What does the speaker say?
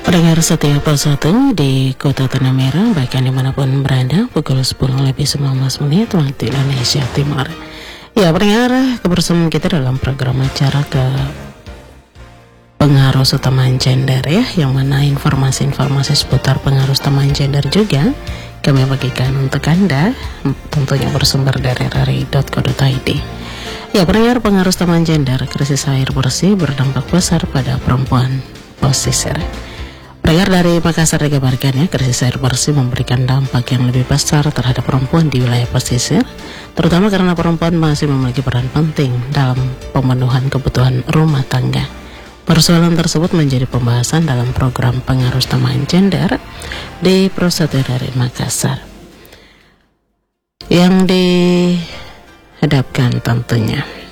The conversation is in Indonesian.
Pendengar setiap persatu di Kota Tanah Merah, bahkan dimanapun berada, pukul 10:19 waktu Indonesia Timur. Ya, pendengar, kebersamaan kita dalam program acara ke pengaruh utama gender ya, yang mana informasi-informasi seputar pengaruh utama gender juga kami bagikan untuk Anda, tentunya bersumber dari rari.co.id. Ya, pendengar, pengaruh utama gender, krisis air bersih berdampak besar pada perempuan pesisir. Pendengar dari Makassar dikabarkan ya, krisis air bersih memberikan dampak yang lebih besar terhadap perempuan di wilayah pesisir, terutama karena perempuan masih memiliki peran penting dalam pemenuhan kebutuhan rumah tangga. Persoalan tersebut menjadi pembahasan dalam program pengaruh utama gender di Prosatu dari Makassar, yang dihadapkan tentunya